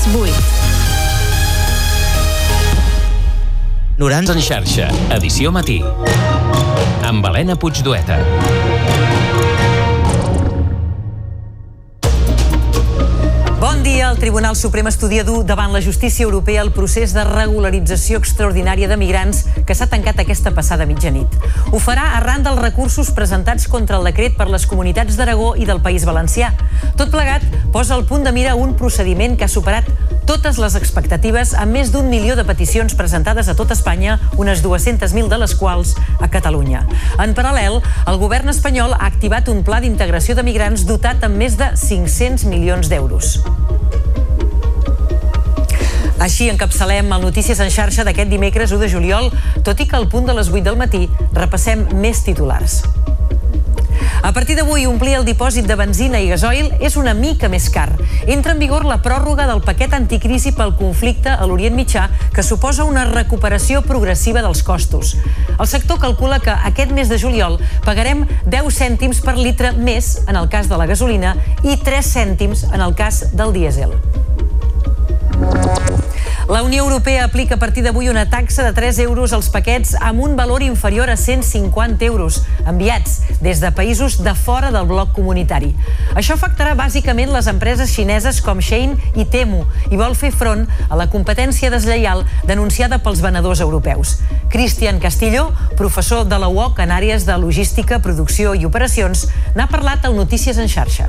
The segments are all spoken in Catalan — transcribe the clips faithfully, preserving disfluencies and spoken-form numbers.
les vuit. noranta en xarxa, edició matí. Amb Helena Puigdueta. Bon dia. El Tribunal Suprem estudia dur davant la justícia europea el procés de regularització extraordinària de migrants que s'ha tancat aquesta passada mitjanit. Ho farà arran dels recursos presentats contra el decret per les comunitats d'Aragó i del País Valencià. Tot plegat posa al punt de mira un procediment que ha superat totes les expectatives, amb més d'un milió de peticions presentades a tot Espanya, unes dues-centes mil de les quals a Catalunya. En paral·lel, el govern espanyol ha activat un pla d'integració de migrants dotat amb més de cinc-cents milions d'euros. Així encapçalem el Notícies en xarxa d'aquest dimecres u de juliol, tot i que al punt de les vuit del matí repassem més titulars. A partir d'avui, omplir el dipòsit de benzina i gasoil és una mica més car. Entra en vigor la pròrroga del paquet anticrisi pel conflicte a l'Orient Mitjà, que suposa una recuperació progressiva dels costos. El sector calcula que aquest mes de juliol pagarem deu cèntims per litre més en el cas de la gasolina i tres cèntims en el cas del dièsel. La Unió Europea aplica a partir d'avui una taxa de tres euros als paquets amb un valor inferior a cent cinquanta euros, enviats des de països de fora del bloc comunitari. Això afectarà bàsicament les empreses xineses com Shein i Temu i vol fer front a la competència deslleial denunciada pels venedors europeus. Cristian Castillo, professor de la U O C en àrees de logística, producció i operacions, n'ha parlat al Notícies en xarxa.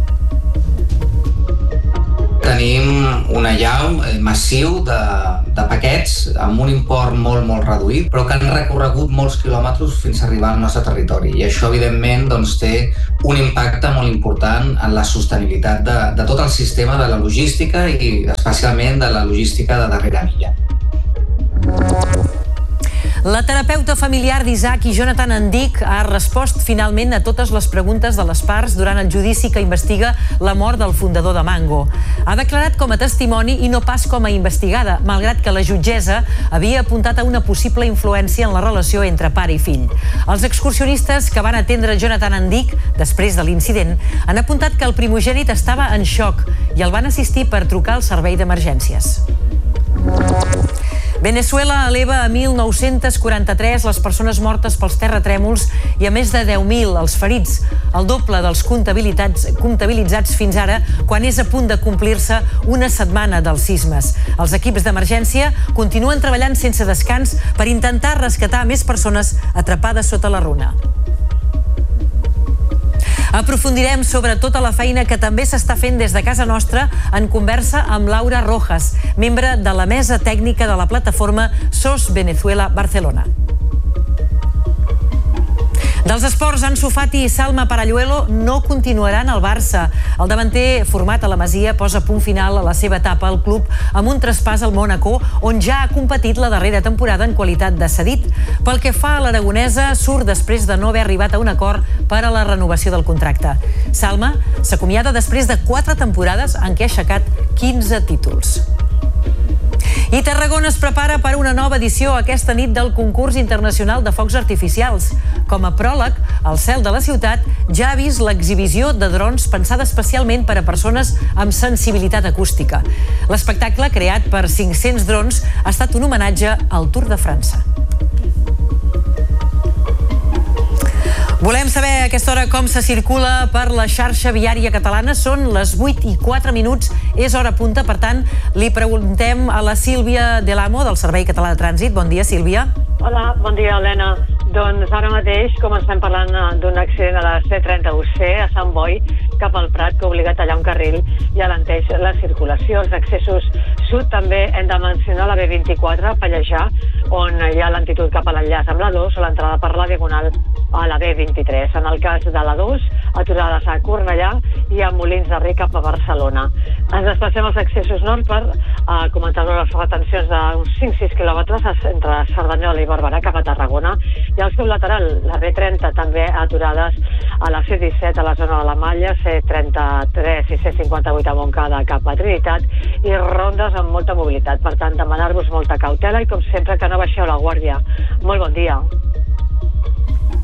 Tenim un allau massiu de, de paquets amb un import molt, molt reduït, però que han recorregut molts quilòmetres fins a arribar al nostre territori. I això, evidentment, doncs, té un impacte molt important en la sostenibilitat de, de tot el sistema de la logística i especialment de la logística de darrera milla. La terapeuta familiar d'Isaac i Jonathan Andic ha respost finalment a totes les preguntes de les parts durant el judici que investiga la mort del fundador de Mango. Ha declarat com a testimoni i no pas com a investigada, malgrat que la jutgessa havia apuntat a una possible influència en la relació entre pare i fill. Els excursionistes que van atendre Jonathan Andic després de l'incident han apuntat que el primogènit estava en xoc i el van assistir per trucar al servei d'emergències. Veneçuela eleva a mil nou-cents quaranta-tres les persones mortes pels terratrèmols i a més de deu mil els ferits, el doble dels comptabilitzats, comptabilitzats fins ara, quan és a punt de complir-se una setmana dels sismes. Els equips d'emergència continuen treballant sense descans per intentar rescatar més persones atrapades sota la runa. Aprofundirem sobre tota la feina que també s'està fent des de casa nostra en conversa amb Laura Rojas, membre de la mesa tècnica de la plataforma S O S Venezuela Barcelona. Dels esports, Ansu Fati i Salma Paralluelo no continuaran al Barça. El davanter, format a la Masia, posa punt final a la seva etapa al club amb un traspàs al Mònaco, on ja ha competit la darrera temporada en qualitat de cedit. Pel que fa a l'aragonesa, surt després de no haver arribat a un acord per a la renovació del contracte. Salma s'acomiada després de quatre temporades en què ha aixecat quinze títols. I Tarragona es prepara per a una nova edició aquesta nit del concurs internacional de focs artificials. Com a pròleg, el cel de la ciutat ja ha vist l'exhibició de drons pensada especialment per a persones amb sensibilitat acústica. L'espectacle, creat per cinc-cents drons, ha estat un homenatge al Tour de França. Volem saber a aquesta hora com se circula per la xarxa viària catalana. Són les vuit i quatre minuts, és hora punta, per tant, li preguntem a la Sílvia Delamo, del Servei Català de Trànsit. Bon dia, Sílvia. Hola, bon dia, Helena. Doncs ara mateix, com estem parlant d'un accident a la C trenta-u C a Sant Boi, cap al Prat, que ha obligat a tallar un carril i alenteix la circulació. Els accessos sud també hem de mencionar la B vint-i-quatre a Pallejà, on hi ha lentitud cap a l'enllaç amb la dos o l'entrada per la Diagonal a la B vint-i-tres. En el cas de la dos, aturades a Cornellà i a Molins de Rei cap a Barcelona. Ens desplacem als accessos nord per uh, comentar les retencions d'uns cinc sis quilòmetres entre Cerdanyola i Barberà cap a Tarragona. I al seu lateral, la B trenta, també aturades a la C disset a la zona de la Malla, C trenta-tres i C cinquanta-vuit a Montcada cap a Trinitat i rondes amb molta mobilitat. Per tant, demanar-vos molta cautela i, com sempre, que no baixeu la guàrdia. Molt bon dia.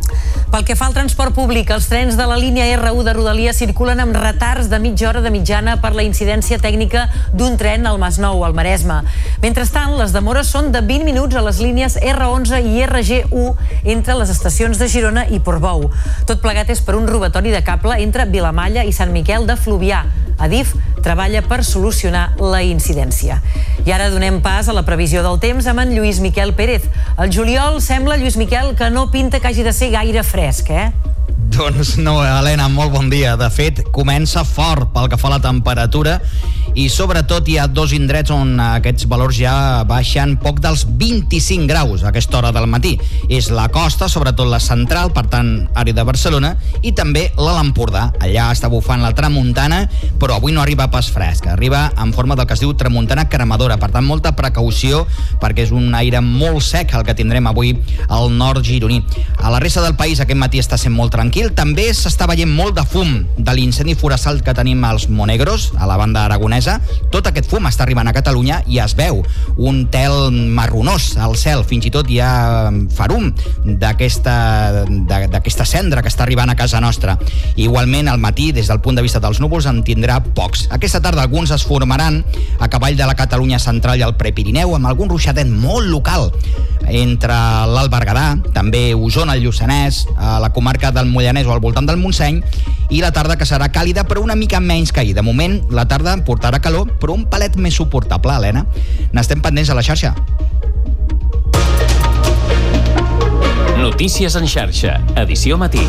Pel que fa al transport públic, els trens de la línia erre u de Rodalies circulen amb retards de mitja hora de mitjana per la incidència tècnica d'un tren al Masnou, al Maresme. Mentrestant, les demores són de vint minuts a les línies erre onze i erre ge u entre les estacions de Girona i Portbou. Tot plegat és per un robatori de cable entre Vilamalla i Sant Miquel de Fluvià. Adif treballa per solucionar la incidència. I ara donem pas a la previsió del temps amb en Lluís Miquel Pérez. El juliol sembla, Lluís Miquel, que no pinta que hagi de ser gaire fresc, eh? Doncs no, Helena, molt bon dia. De fet, comença fort pel que fa a la temperatura i sobretot hi ha dos indrets on aquests valors ja baixen poc dels vint-i-cinc graus a aquesta hora del matí. És la costa, sobretot la central, per tant, àrea de Barcelona, i també l'Alt Empordà. Allà està bufant la tramuntana, però avui no arriba pas fresc. Arriba en forma del que es diu tramuntana cremadora. Per tant, molta precaució, perquè és un aire molt sec el que tindrem avui al nord gironí. A la resta del país aquest matí està sent molt tranquil. També s'està veient molt de fum de l'incendi forestal que tenim als Monegros, a la banda aragonesa. Tot aquest fum està arribant a Catalunya i es veu un tel marronós al cel. Fins i tot hi ha farum d'aquesta d'aquesta cendra que està arribant a casa nostra. Igualment, al matí, des del punt de vista dels núvols, en tindrà pocs. Aquesta tarda alguns es formaran a cavall de la Catalunya central i el Prepirineu, amb algun ruixadet molt local entre l'Alt Berguedà, també Osona, el Lluçanès, a la comarca del Mollanès o al voltant del Montseny, i la tarda que serà càlida però una mica menys que ahir. De moment la tarda portarà calor però un palet més suportable, Helena. N'estem pendents a la xarxa. Notícies en xarxa, edició matí.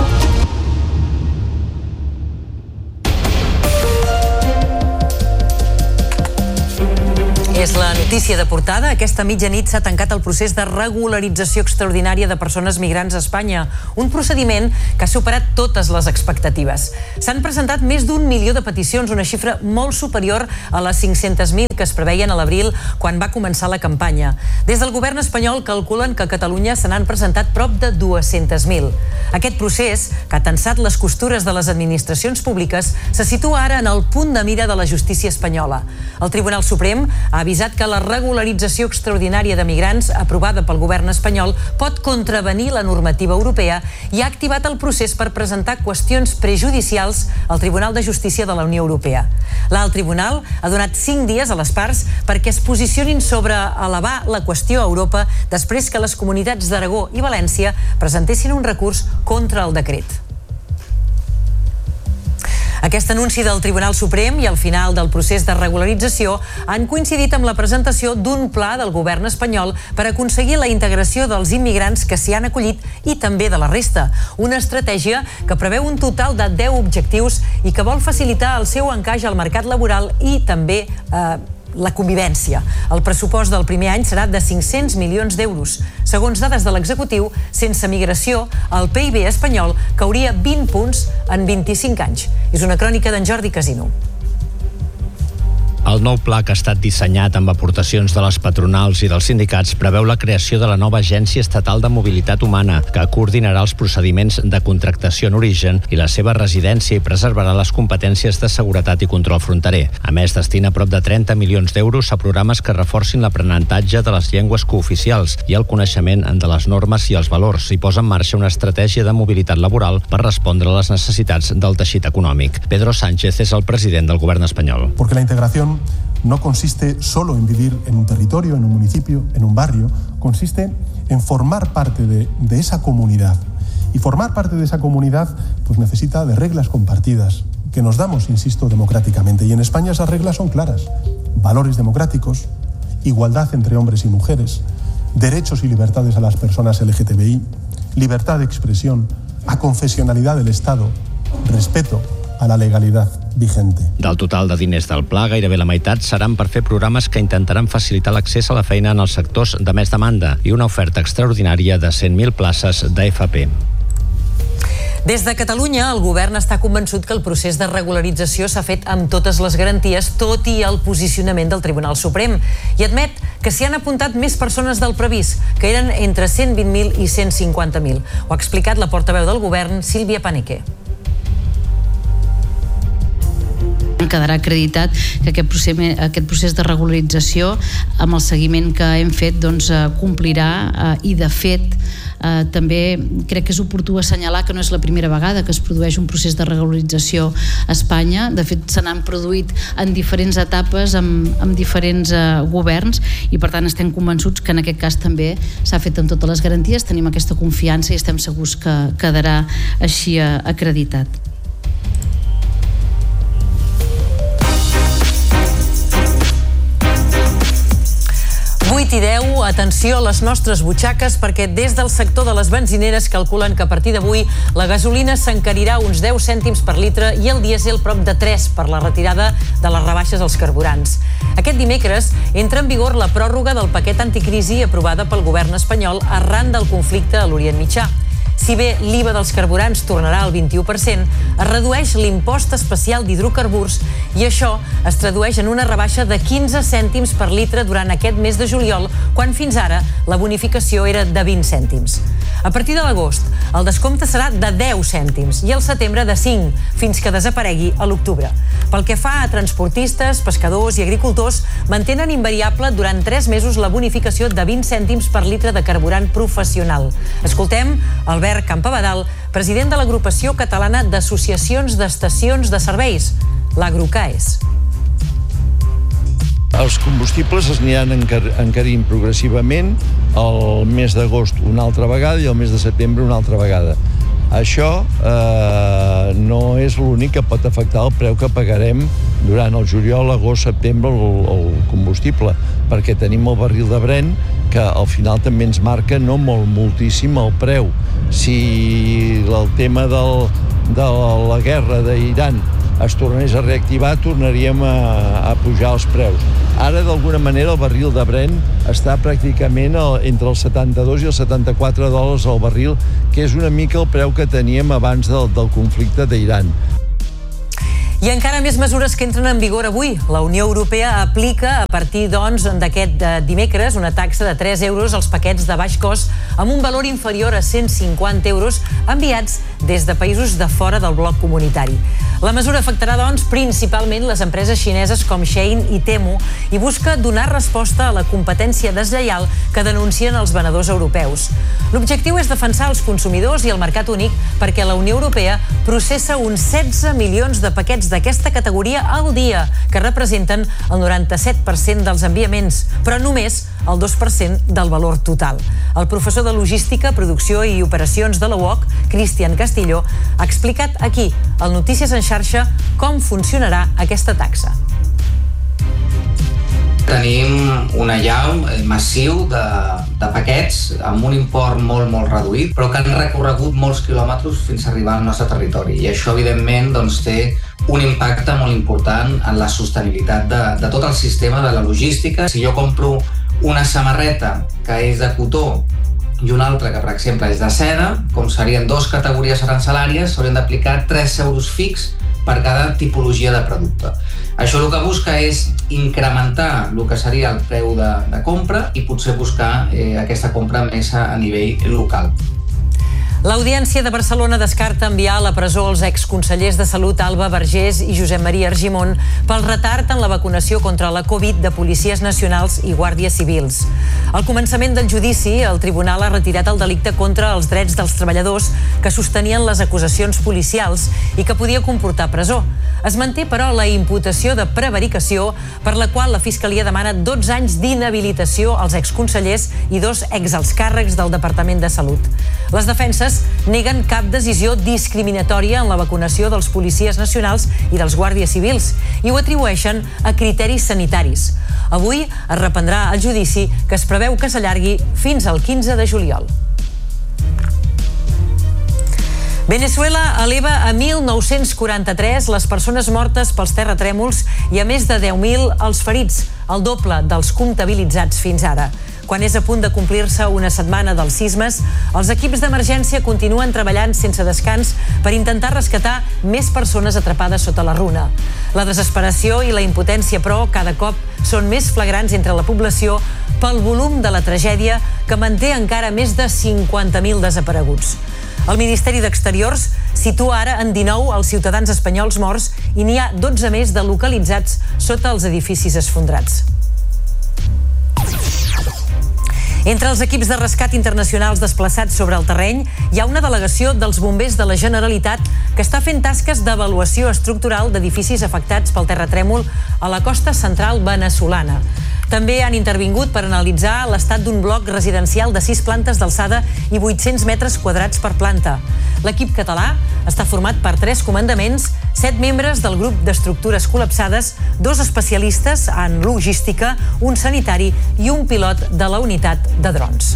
És la notícia de portada. Aquesta mitjanit s'ha tancat el procés de regularització extraordinària de persones migrants a Espanya, un procediment que ha superat totes les expectatives. S'han presentat més d'un milió de peticions, una xifra molt superior a les cinc-centes mil que es preveien a l'abril quan va començar la campanya. Des del govern espanyol calculen que a Catalunya se n'han presentat prop de dues-centes mil. Aquest procés, que ha tensat les costures de les administracions públiques, se situa ara en el punt de mira de la justícia espanyola. El Tribunal Suprem ha avisat que la regularització extraordinària de migrants aprovada pel govern espanyol pot contravenir la normativa europea i ha activat el procés per presentar qüestions prejudicials al Tribunal de Justícia de la Unió Europea. L'Alt Tribunal ha donat cinc dies a les parts perquè es posicionin sobre elevar la qüestió a Europa després que les comunitats d'Aragó i València presentessin un recurs contra el decret. Aquest anunci del Tribunal Suprem i el final del procés de regularització han coincidit amb la presentació d'un pla del govern espanyol per aconseguir la integració dels immigrants que s'hi han acollit i també de la resta. Una estratègia que preveu un total de deu objectius i que vol facilitar el seu encaix al mercat laboral i també eh, la convivència. El pressupost del primer any serà de cinc-cents milions d'euros. Segons dades de l'executiu, sense migració, el P I B espanyol cauria vint punts en vint-i-cinc anys. És una crònica d'en Jordi Casino. El nou pla, que ha estat dissenyat amb aportacions de les patronals i dels sindicats, preveu la creació de la nova Agència Estatal de Mobilitat Humana, que coordinarà els procediments de contractació en origen i la seva residència i preservarà les competències de seguretat i control fronterer. A més, destina prop de trenta milions d'euros a programes que reforcin l'aprenentatge de les llengües cooficials i el coneixement de les normes i els valors i posa en marxa una estratègia de mobilitat laboral per respondre a les necessitats del teixit econòmic. Pedro Sánchez és el president del govern espanyol. Porque la integración no consiste solo en vivir en un territorio, en un municipio, en un barrio, consiste en formar parte de, de esa comunidad. Y formar parte de esa comunidad pues necesita de reglas compartidas, que nos damos, insisto, democráticamente. Y en España esas reglas son claras. Valores democráticos, igualdad entre hombres y mujeres, derechos y libertades a las personas L G T B I, libertad de expresión, aconfesionalidad del Estado, respeto a la legalidad vigente. Del total de diners del pla, gairebé la meitat seran per fer programes que intentaran facilitar l'accés a la feina en els sectors de més demanda i una oferta extraordinària de cent mil places d'A F P. Des de Catalunya, el govern està convençut que el procés de regularització s'ha fet amb totes les garanties, tot i el posicionament del Tribunal Suprem, i admet que s'hi han apuntat més persones del previst, que eren entre cent vint mil i cent cinquanta mil. Ho ha explicat la portaveu del govern, Sílvia Paneque. quedarà acreditat que aquest procés, aquest procés de regularització, amb el seguiment que hem fet, doncs, complirà i de fet Eh, també crec que és oportú assenyalar que no és la primera vegada que es produeix un procés de regularització a Espanya. De fet, se n'han produït en diferents etapes amb, amb diferents eh, governs i per tant estem convençuts que en aquest cas també s'ha fet amb totes les garanties, tenim aquesta confiança i estem segurs que quedarà així eh, acreditat. vuit i deu, atenció a les nostres butxaques perquè des del sector de les benzineres calculen que a partir d'avui la gasolina s'encarirà uns deu cèntims per litre i el dièsel prop de tres per la retirada de les rebaixes als carburants. Aquest dimecres entra en vigor la pròrroga del paquet anticrisi aprovada pel govern espanyol arran del conflicte a l'Orient Mitjà. Si bé l'I V A dels carburants tornarà al vint-i-u per cent, es redueix l'impost especial d'hidrocarburs i això es tradueix en una rebaixa de quinze cèntims per litre durant aquest mes de juliol, quan fins ara la bonificació era de vint cèntims. A partir de l'agost, el descompte serà de deu cèntims i al setembre de cinc, fins que desaparegui a l'octubre. Pel que fa a transportistes, pescadors i agricultors, mantenen invariable durant tres mesos la bonificació de vint cèntims per litre de carburant professional. Escoltem Albert Campabadal, president de l'Agrupació Catalana d'Associacions d'Estacions de Serveis, l'Agrocaes. Els combustibles es aniran encarint progressivament el mes d'agost una altra vegada i el mes de setembre una altra vegada. Això eh, no és l'únic que pot afectar el preu que pagarem durant el juliol, agost, setembre el, el combustible, perquè tenim el barril de Brent que al final també ens marca no molt, moltíssim el preu. Si el tema del, de la guerra d'Iran es tornés a reactivar, tornaríem a, a pujar els preus. Ara, d'alguna manera, el barril de Brent està pràcticament entre els setanta-dos i els setanta-quatre dòlars al barril, que és una mica el preu que teníem abans del, del conflicte d'Iran. I encara més mesures que entren en vigor avui. La Unió Europea aplica a partir doncs, d'aquest dimecres una taxa de tres euros als paquets de baix cost amb un valor inferior a cent cinquanta euros enviats des de països de fora del bloc comunitari. La mesura afectarà doncs, principalment les empreses xineses com Shein i Temu i busca donar resposta a la competència deslleial que denuncien els venedors europeus. L'objectiu és defensar els consumidors i el mercat únic perquè la Unió Europea processa uns setze milions de paquets d'aquesta categoria al dia, que representen el noranta-set per cent dels enviaments, però només el dos per cent del valor total. El professor de Logística, Producció i Operacions de la U O C, Cristian Castillo, ha explicat aquí, al Notícies en xarxa, com funcionarà aquesta taxa. Tenim un allau massiu de, de paquets amb un import molt, molt reduït, però que han recorregut molts quilòmetres fins a arribar al nostre territori. I això, evidentment, doncs, té un impacte molt important en la sostenibilitat de, de tot el sistema de la logística. Si jo compro una samarreta que és de cotó i una altra que, per exemple, és de seda, com serien dues categories arancelàries, s'haurien d'aplicar tres euros fix per cada tipologia de producte. Això el que busca és incrementar el que seria el preu de, de compra i potser buscar eh, aquesta compra més a, a nivell local. L'Audiència de Barcelona descarta enviar a la presó els exconsellers de Salut Alba Vergés i Josep Maria Argimon pel retard en la vacunació contra la Covid de policies nacionals i guàrdies civils. Al començament del judici, el tribunal ha retirat el delicte contra els drets dels treballadors que sostenien les acusacions policials i que podia comportar presó. Es manté, però, la imputació de prevaricació per la qual la Fiscalia demana dotze anys d'inhabilitació als exconsellers i dos exalts càrrecs del Departament de Salut. Les defenses neguen cap decisió discriminatòria en la vacunació dels policies nacionals i dels guàrdies civils i ho atribueixen a criteris sanitaris. Avui es reprendrà el judici, que es preveu que s'allargui fins al quinze de juliol. Veneçuela eleva a mil nou-cents quaranta-tres les persones mortes pels terratrèmols i a més de deu mil els ferits, el doble dels comptabilitzats fins ara. Quan és a punt de complir-se una setmana dels sismes, els equips d'emergència continuen treballant sense descans per intentar rescatar més persones atrapades sota la runa. La desesperació i la impotència, però, cada cop són més flagrants entre la població pel volum de la tragèdia que manté encara més de cinquanta mil desapareguts. El Ministeri d'Exteriors situa ara en dinou els ciutadans espanyols morts i n'hi ha dotze més de localitzats sota els edificis esfondrats. Entre els equips de rescat internacionals desplaçats sobre el terreny hi ha una delegació dels bombers de la Generalitat que està fent tasques d'avaluació estructural d'edificis afectats pel terratrèmol a la costa central veneçolana. També han intervingut per analitzar l'estat d'un bloc residencial de sis plantes d'alçada i vuit-cents metres quadrats per planta. L'equip català està format per tres comandaments, set membres del grup d'estructures col·lapsades, dos especialistes en logística, un sanitari i un pilot de la unitat de drons.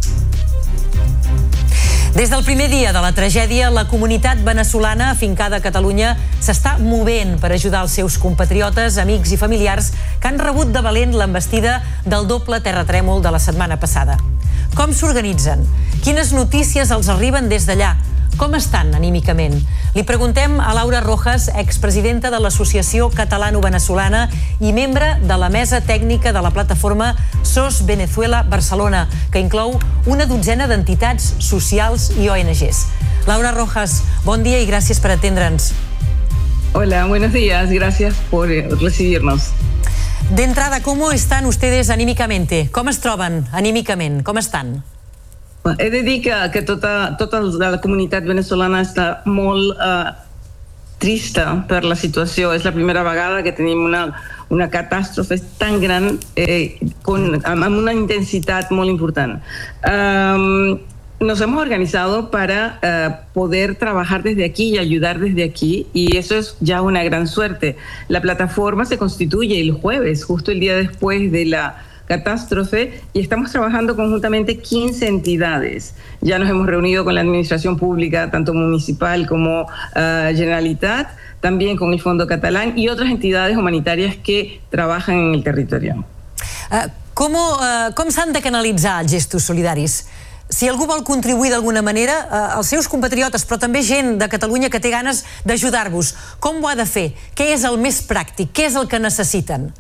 Des del primer dia de la tragèdia, la comunitat veneçolana afincada a Catalunya s'està movent per ajudar els seus compatriotes, amics i familiars que han rebut de valent l'envestida del doble terratrèmol de la setmana passada. Com s'organitzen? Quines notícies els arriben des d'allà? Com estan anímicament? Li preguntem a Laura Rojas, expresidenta de l'Associació Catalano-Venezolana i membre de la mesa tècnica de la plataforma S O S Venezuela Barcelona, que inclou una dotzena d'entitats socials i O N Ges. Laura Rojas, bon dia i gràcies per atendre'ns. Hola, buenos días, gracias por recibirnos. De entrada, ¿cómo están ustedes anímicamente? Com es troben anímicament? Com estan? He de dir que, que tota, tota la comunitat veneçolana està molt uh, trista per la situació. És la primera vegada que tenim una, una catàstrofe tan gran eh, con, amb una intensitat molt important. Um, nos hemos organizado para uh, poder trabajar desde aquí y ayudar desde aquí, y eso es ya una gran suerte. La plataforma se constituye el jueves, justo el día después de la catástrofe, y estamos trabajando conjuntamente quince entidades. Ya nos hemos reunido con la administración pública, tanto municipal como uh, Generalitat, también con el Fondo Catalán y otras entidades humanitarias que trabajan en el territorio. Uh, com uh, com s'han de canalitzar els gestos solidaris? Si algú vol contribuir d'alguna manera, uh, els seus compatriotes, però també gent de Catalunya que té ganes d'ajudar-vos, com ho ha de fer? Què és el més pràctic? Què és el que necessiten?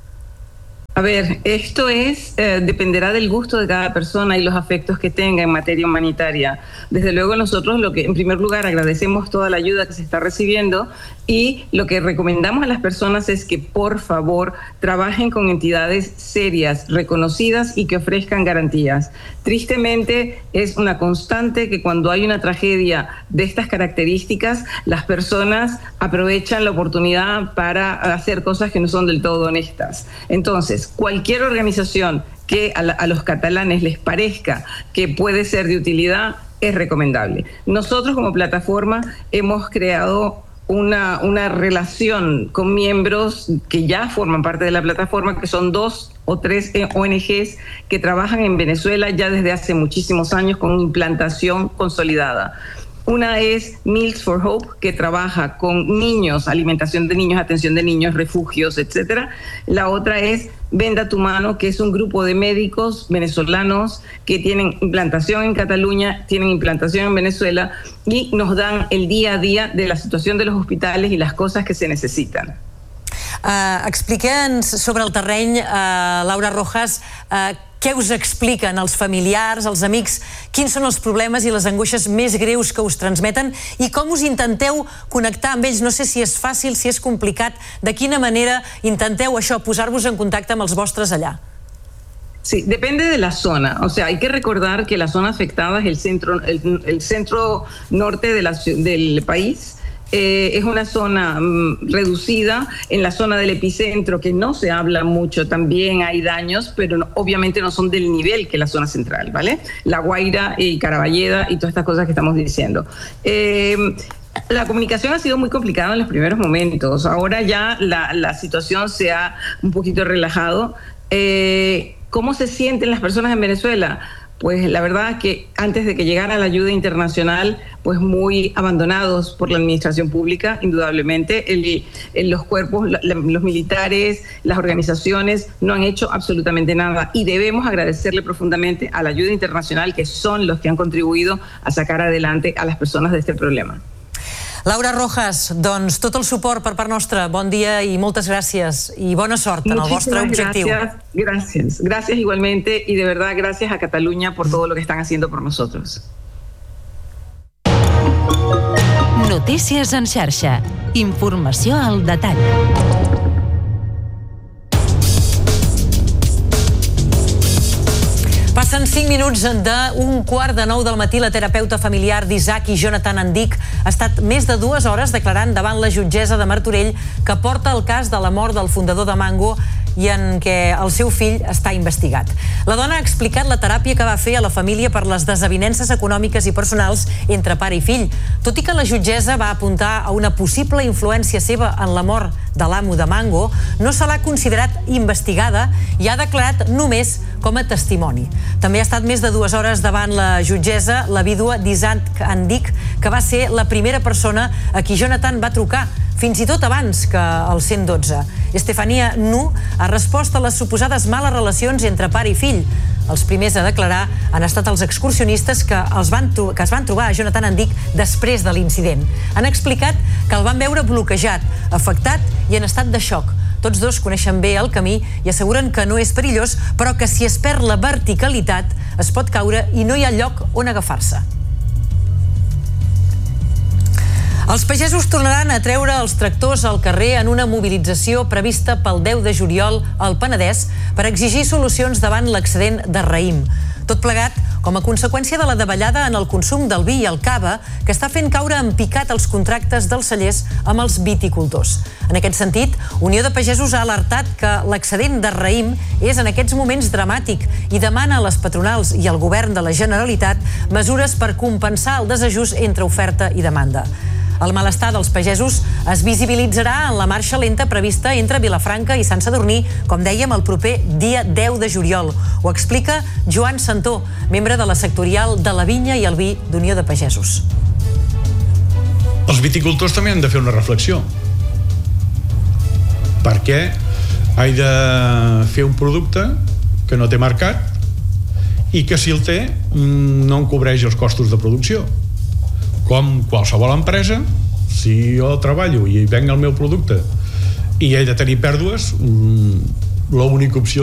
A ver, esto es, eh, dependerá del gusto de cada persona y los afectos que tenga en materia humanitaria. Desde luego nosotros lo que, en primer lugar, agradecemos toda la ayuda que se está recibiendo, y lo que recomendamos a las personas es que por favor trabajen con entidades serias, reconocidas y que ofrezcan garantías. Tristemente es una constante que cuando hay una tragedia de estas características, las personas aprovechan la oportunidad para hacer cosas que no son del todo honestas. Entonces, cualquier organización que a, la, a los catalanes les parezca que puede ser de utilidad es recomendable. Nosotros como plataforma hemos creado una, una relación con miembros que ya forman parte de la plataforma, que son dos o tres O N Ges que trabajan en Venezuela ya desde hace muchísimos años con implantación consolidada. Una es Meals for Hope, que trabaja con niños, alimentación de niños, atención de niños, refugios, etcétera. La otra es Venda tu Mano, que es un grupo de médicos venezolanos que tienen implantación en Cataluña, tienen implantación en Venezuela y nos dan el día a día de la situación de los hospitales y las cosas que se necesitan. Uh, Explique'ns sobre el terreny, uh, Laura Rojas, uh, què us expliquen els familiars, els amics, quins són els problemes i les angoixes més greus que us transmeten i com us intenteu connectar amb ells? No sé si és fàcil, si és complicat, de quina manera intenteu això, posar-vos en contacte amb els vostres allà? Sí, depende de la zona. O sea, hay que recordar que la zona afectada es el centro, el, el centro norte de la, del país. Eh, es una zona mm, reducida. En la zona del epicentro, que no se habla mucho, también hay daños, pero no, obviamente no son del nivel que la zona central, ¿vale? La Guaira y Caraballeda y todas estas cosas que estamos diciendo. Eh, La comunicación ha sido muy complicada en los primeros momentos. Ahora ya la, la situación se ha un poquito relajado. Eh, ¿Cómo se sienten las personas en Venezuela? Pues la verdad que antes de que llegara la ayuda internacional, pues muy abandonados por la administración pública, indudablemente. El, el, los cuerpos, la, los militares, las organizaciones no han hecho absolutamente nada, y debemos agradecerle profundamente a la ayuda internacional, que son los que han contribuido a sacar adelante a las personas de este problema. Laura Rojas, doncs tot el suport per part nostra. Bon dia i moltes gràcies i bona sort en el vostre objectiu. Gracias, gracias, gracias igualmente, y de verdad gracias a Cataluña por todo lo que están haciendo por nosotros. Notícies en xarxa. Informació al detall. Passen cinc minuts d'un quart de nou del matí. La terapeuta familiar d'Isaac i Jonathan Andic ha estat més de dues hores declarant davant la jutgessa de Martorell que porta el cas de la mort del fundador de Mango i en què el seu fill està investigat. La dona ha explicat la teràpia que va fer a la família per les desavinences econòmiques i personals entre pare i fill, tot i que la jutgessa va apuntar a una possible influència seva en la mort de l'amo de Mango, no se l'ha considerat investigada i ha declarat només com a testimoni. També ha estat més de dues hores davant la jutgessa la vídua d'Isaac Andic, que va ser la primera persona a qui Jonathan va trucar, fins i tot abans que el cent dotze. Estefania Nu ha respost a les suposades males relacions entre pare i fill. Els primers a declarar han estat els excursionistes que, els van que es van trobar a Jonathan Andic després de l'incident. Han explicat que el van veure bloquejat, afectat i en estat de xoc. Tots dos coneixen bé el camí i asseguren que no és perillós, però que si es perd la verticalitat es pot caure i no hi ha lloc on agafar-se. Els pagesos tornaran a treure els tractors al carrer en una mobilització prevista pel deu de juliol al Penedès per exigir solucions davant l'excedent de raïm. Tot plegat com a conseqüència de la davallada en el consum del vi i el cava que està fent caure en picat els contractes dels cellers amb els viticultors. En aquest sentit, Unió de Pagesos ha alertat que l'excedent de raïm és en aquests moments dramàtic i demana a les patronals i al govern de la Generalitat mesures per compensar el desajust entre oferta i demanda. El malestar dels pagesos es visibilitzarà en la marxa lenta prevista entre Vilafranca i Sant Sadurní, com dèiem, el proper dia deu de juliol. Ho explica Joan Santó, membre de la sectorial de la vinya i el vi d'Unió de Pagesos. Els viticultors també han de fer una reflexió. Per què he de fer un producte que no té mercat i que si el té no em cobreix els costos de producció? Com qualsevol empresa, si jo treballo i venc el meu producte i he de tenir pèrdues, l'única opció